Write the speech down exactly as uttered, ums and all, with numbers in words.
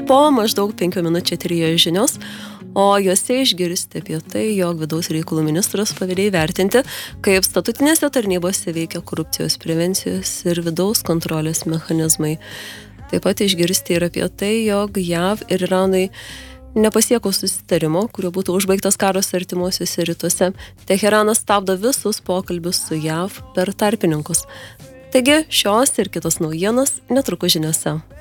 po maždaug penkių minučių eteryje žinios, o juose išgirsti apie tai, jog vidaus reikalų ministras pavedė įvertinti, kaip statutinėse tarnybose veikia korupcijos prevencijos ir vidaus kontrolės mechanizmai. Taip pat išgirsti ir apie tai, jog J A V ir Iranui nepasiekus susitarimo, kuriuo būtų užbaigtas karas artimuosiuose rytuose, Teheranas stabdo visus pokalbius su J A V per tarpininkus. Taigi šios ir kitos naujienos netrukus žiniose.